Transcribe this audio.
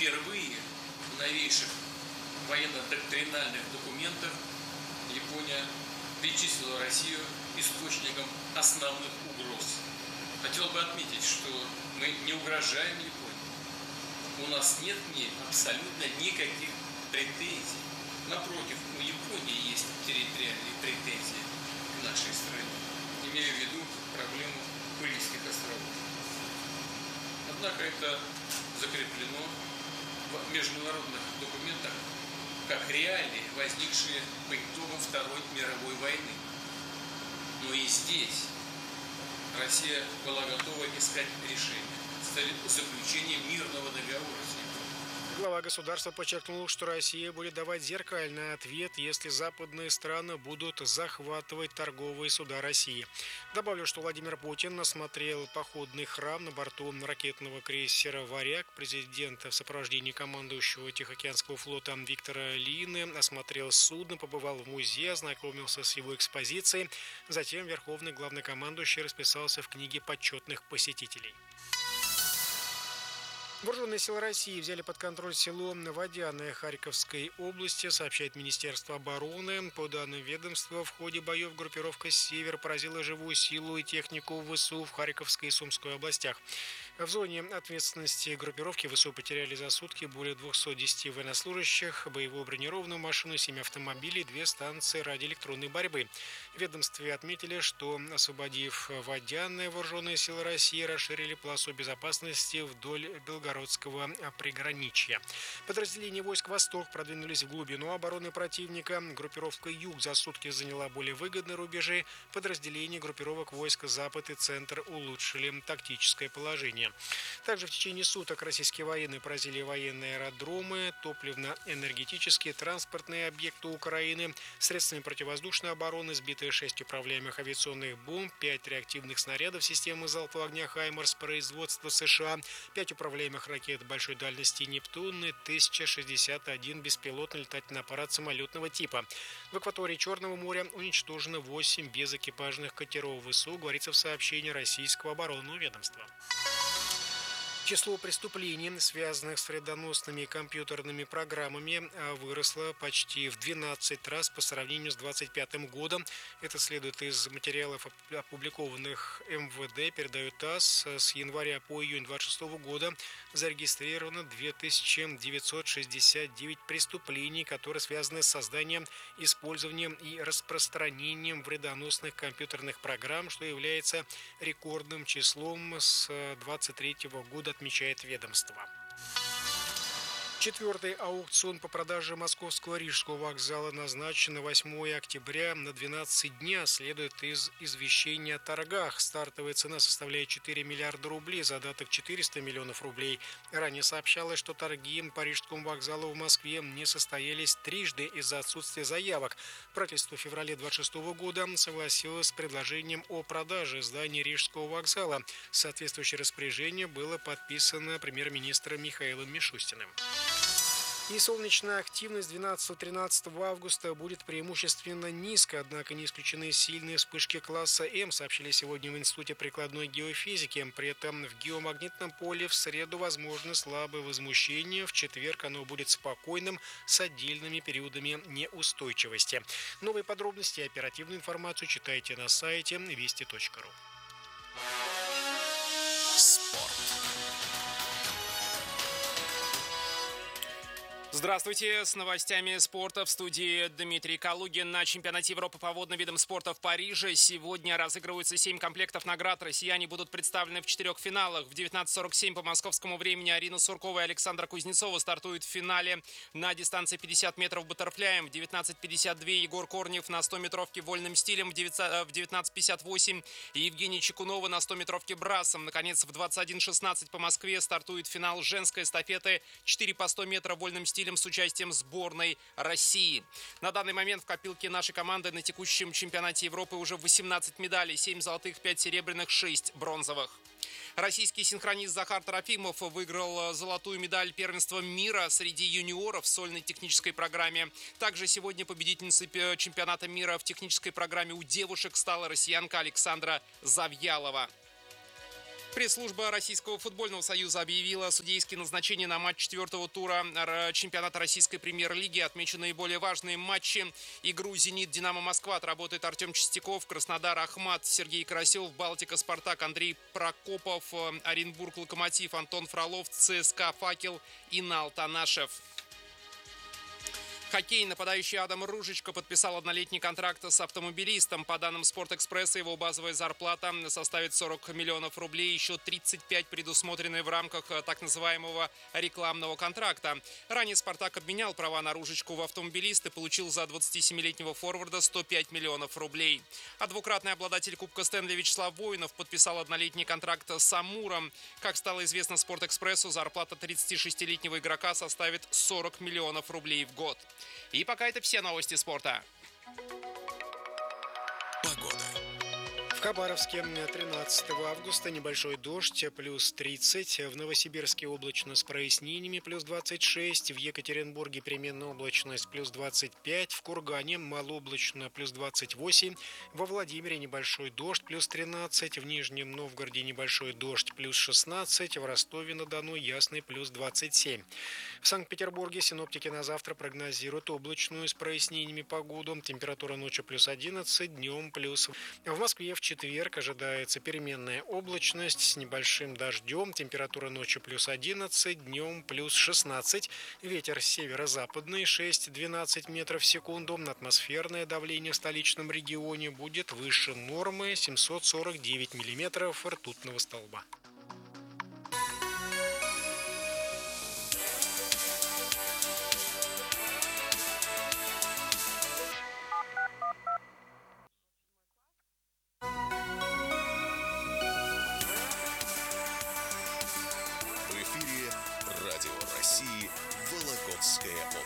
впервые в новейших военно-доктринальных документах Япония причислила Россию источником основных угроз. Хотел бы отметить, что мы не угрожаем Японии. У нас нет к ней абсолютно никаких претензий. Напротив, у Японии есть территориальные претензии к нашей стране. Имею в виду проблему Курильских островов. Однако это закреплено в международных документах как реалии, возникшие по итогам Второй мировой войны. Но и здесь Россия была готова искать решение с целью заключения мирного договора с Японией. Глава государства подчеркнул, что Россия будет давать зеркальный ответ, если западные страны будут захватывать торговые суда России. Добавлю, что Владимир Путин осмотрел походный храм на борту ракетного крейсера «Варяг». Президент в сопровождении командующего Тихоокеанского флота Виктора Лины осмотрел судно, побывал в музее, ознакомился с его экспозицией. Затем верховный главнокомандующий расписался в книге почетных посетителей. Вооруженные силы России взяли под контроль село Водяное Харьковской области, сообщает Министерство обороны. По данным ведомства, в ходе боев группировка «Север» поразила живую силу и технику ВСУ в Харьковской и Сумской областях. В зоне ответственности группировки ВСУ потеряли за сутки более 210 военнослужащих, боевую бронированную машину, 7 автомобилей, 2 станции радиоэлектронной борьбы. В ведомстве отметили, что, освободив Водяное, вооруженные силы России расширили полосу безопасности вдоль Белгородского приграничья. Подразделения войск «Восток» продвинулись в глубину обороны противника. Группировка «Юг» за сутки заняла более выгодные рубежи. Подразделения группировок войск «Запад» и «Центр» улучшили тактическое положение. Также в течение суток российские военные поразили военные аэродромы, топливно-энергетические, транспортные объекты Украины, средствами противовоздушной обороны сбиты 6 управляемых авиационных бомб, 5 реактивных снарядов системы залпового огня «Хаймарс» производства США, 5 управляемых ракет большой дальности «Нептун» и 1061 беспилотный летательный аппарат самолетного типа. В акватории Черного моря уничтожено 8 безэкипажных катеров ВСУ, говорится в сообщении российского оборонного ведомства. Число преступлений, связанных с вредоносными компьютерными программами, выросло почти в 12 раз по сравнению с 2025 годом. Это следует из материалов, опубликованных МВД, передает ТАСС. С января по июнь 2026 года зарегистрировано 2969 преступлений, которые связаны с созданием, использованием и распространением вредоносных компьютерных программ, что является рекордным числом с 2023 года, отмечает ведомство. Четвертый аукцион по продаже Московского Рижского вокзала назначен на 8 октября на 12 дня, следует из извещения о торгах. Стартовая цена составляет 4 миллиарда рублей, задаток 400 миллионов рублей. Ранее сообщалось, что торги по Рижскому вокзалу в Москве не состоялись трижды из-за отсутствия заявок. Правительство в феврале 2026 года согласилось с предложением о продаже здания Рижского вокзала. Соответствующее распоряжение было подписано премьер-министром Михаилом Мишустиным. И солнечная активность 12-13 августа будет преимущественно низкой, однако не исключены сильные вспышки класса М, сообщили сегодня в Институте прикладной геофизики. При этом в геомагнитном поле в среду возможно слабое возмущение, в четверг оно будет спокойным с отдельными периодами неустойчивости. Новые подробности и оперативную информацию читайте на сайте вести.ру. Здравствуйте, с новостями спорта в студии Дмитрий Калугин. На чемпионате Европы по водным видам спорта в Париже сегодня разыгрываются 7 комплектов наград. Россияне будут представлены в 4 финалах. В 19:47 по московскому времени Арина Суркова и Александра Кузнецова стартуют в финале на дистанции 50 метров баттерфляем. В 19:52 Егор Корнев на 100-метровке вольным стилем. В 19:58 Евгения Чекунова на 100-метровке брасом. Наконец, в 21:16 по Москве стартует финал женской эстафеты 4 по 100 метров вольным стилем с участием сборной России. На данный момент в копилке нашей команды на текущем чемпионате Европы уже 18 медалей, 7 золотых, 5 серебряных, 6 бронзовых. Российский синхронист Захар Трофимов выиграл золотую медаль первенства мира среди юниоров в сольной технической программе. Также сегодня победительницей чемпионата мира в технической программе у девушек стала россиянка Александра Завьялова. Пресс-служба Российского футбольного союза объявила судейские назначения на матч 4-го тура чемпионата российской премьер-лиги. Отмечу наиболее важные матчи. Игру «Зенит», «Динамо Москва» отработает Артем Чистяков, Краснодар, Ахмат, Сергей Карасев, Балтика, Спартак, Андрей Прокопов, Оренбург, Локомотив, Антон Фролов, ЦСКА, Факел и Нал Танашев. Хоккей. Нападающий Адам Ружичко подписал однолетний контракт с автомобилистом. По данным «Спортэкспресса», его базовая зарплата составит 40 миллионов рублей, еще 35 предусмотрены в рамках так называемого рекламного контракта. Ранее «Спартак» обменял права на Ружичку в автомобилист и получил за 27-летнего форварда 105 миллионов рублей. А двукратный обладатель Кубка Стэнли Вячеслав Воинов подписал однолетний контракт с «Амуром». Как стало известно «Спортэкспрессу», зарплата 36-летнего игрока составит 40 миллионов рублей в год. И пока это все новости спорта. Погода. В Хабаровске 13 августа небольшой дождь, плюс 30. В Новосибирске облачно с прояснениями, плюс 26. В Екатеринбурге переменная облачность, плюс 25. В Кургане малооблачно, плюс 28. Во Владимире небольшой дождь, плюс 13. В Нижнем Новгороде небольшой дождь, плюс 16. В Ростове-на-Дону ясный, плюс 27. В Санкт-Петербурге синоптики на завтра прогнозируют облачную с прояснениями погоду. Температура ночью плюс 11, днем плюс. В Москве в четверг ожидается переменная облачность с небольшим дождем. Температура ночью плюс 11, днем плюс 16. Ветер северо-западный 6-12 метров в секунду. Атмосферное давление в столичном регионе будет выше нормы 749 миллиметров ртутного столба. В эфире Радио России